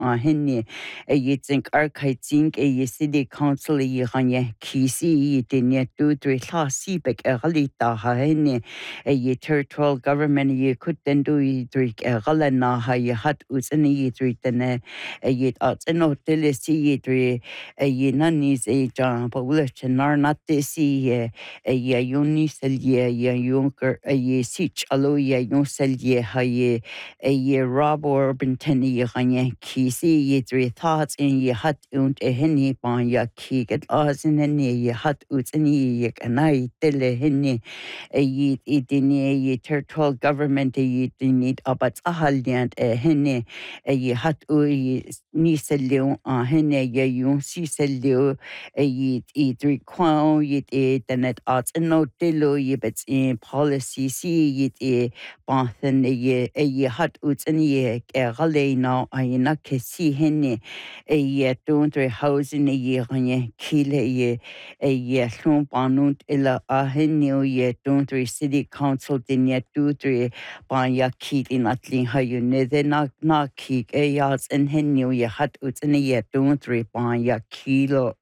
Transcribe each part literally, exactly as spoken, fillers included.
a henne a yitink arkaitink a ye city council ye ganye kisi dinye two three la sibek a galita ha henne a ye territorial government ye could then do ye three a galana ha ye hat us in ye three tene a ye at no telesi ye three a ye nanis a jan but wilch nar not this ye a ye uni sel ye ye yunker a ye sich alo ye yon sel ye ha ye a ye rob or benteni ye ganye kisi ye three thoughts in ye hat und a henny ban ya ki get as in henny ye hat ut in ye kanai tele henny a ye idini ye territorial government a ye need abat ahaliant a henny a ye hat u ni selio a henny ye yun si selio a ye e three quan ye e tenet arts and no telo ye bets in policy see ye e Bathan ye a ye hat ut in ye a gale now I na kesi henny a ye don't re housing a ye ganye kile ye a ye hlum panut illa a henny ye don't re city council din ye two three ban ya kit in atlin ha you ne de na na ki a yards and henny ye hat ut in ye don't re ban ya kilo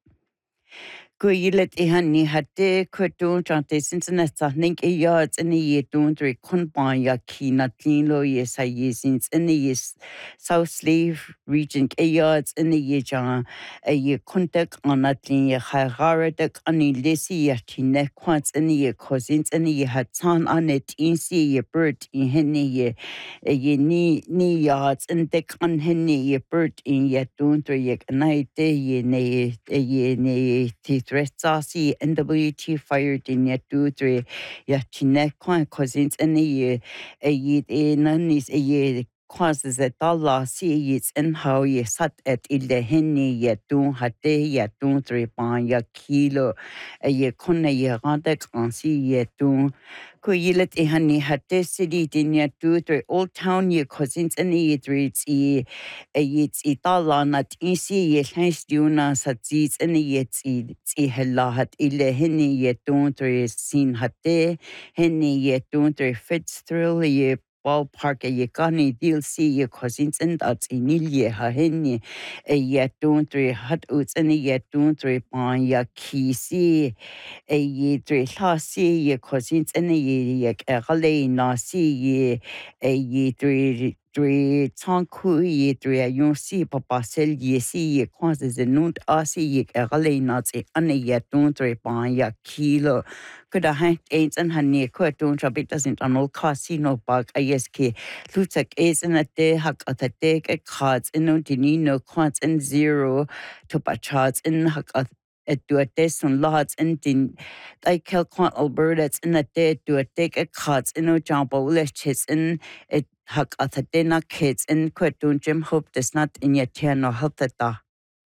Go yilet i hanni hatte kutun chante since ning a yards in the ye don't recon ya kina tino ye sa ye since in the yes South Slave region a yards in the ye jan a ye contact on a tlin ye haradak ani lisi ya tine quants in the ye cousins in the ye had ton on it in see ye bird in henny ye a ye ni ni yards and deck on henny ye bird in ye don't ye night day ye ne ye ne Retsasi N W T fired in yet two three Yachine Quan cousins and a year a year a nunis a year causes at Allah see it's and how ye sat at ille henny yet don't had day yet don't three pan ya kilo a ye conne ye randex on see yet don't Ko yilet e honey had this city in yet two three old town ye cousins and ye reads e a yits itala not easy ye thanks duna satis and yets e hella hat ille henny ye don't three seen had day henny ye don't three fits thrill ye ballpark ye gani deal see ye cousins and that's in ye ha henny a yet don't three hat uts and yet don't three pan ya kisi a ye three la see ye cousins and ye ye gale na see ye a ye three three tanku ye three a yon see papa sel ye see ye causes a nunt a see ye gale na see ane ye don't three pan ya kilo could a hank ain't and honey quite don't a bit doesn't an old casino bag a yes ke lutak is in a day hack at a day a cards in no dinino quants and zero to but charts in hack at et do a test on lots and din I kill quant Alberta in a day do a take a cards in no jump let's in it hack at a dinner kids in quite don't Jim hope does not in your turn or help that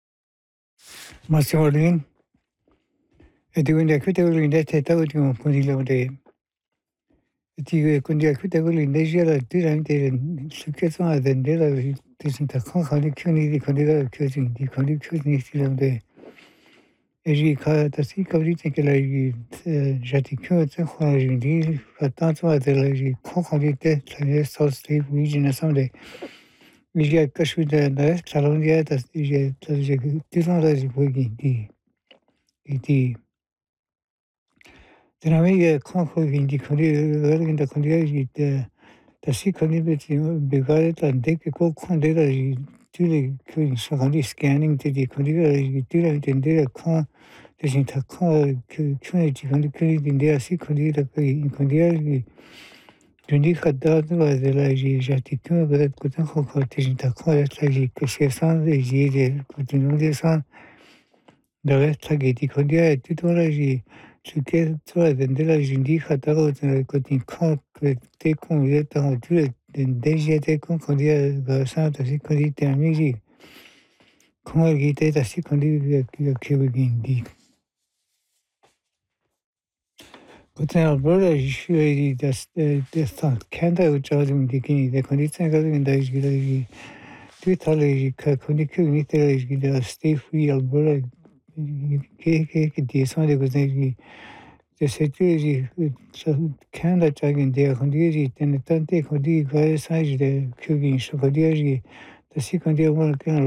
Massiolin e di quindi acquitevoli in detta età ultimo con il lode di quindi acquitevoli in degera durante su che sono ad andare di senta con con di con di chiusi di con di chiusi si lode e ji ka da si ka vite che la già ti chiuso con la di tanto ad la ji con con di te la South Slave region someday mi ji ka shu da da salon dia da ji da ji ti sono da ji poi di di Dinamiche quindi con il con il da si con il begare tante che con delle tutte che sono di scanning di con il di intendere con desinta con che che di con il di indea si con il con il quindi cada della già ti che per cosa con desinta con la che si sa di di continuare sa dove sta che di con il tutto la Çünkü sonra dendela jindi khata ko ko tin kho te ko ye ta ho tu de je te ko ko dia ga sa ta si ko di te mi ji ko gi te ta si ko di ki ki gindi ko te albora ji di da de sta kanda u cha dum di ki de ko di ta ga da ji da ji tu ta le ji ka ko ni ki ni te ji da stay free albora ke ke ke di sa de ko ji The security Canada tagging there, Condizi, and the Tante Condi, Gaya Sage, the Kugin, Shokodiagi, the second day one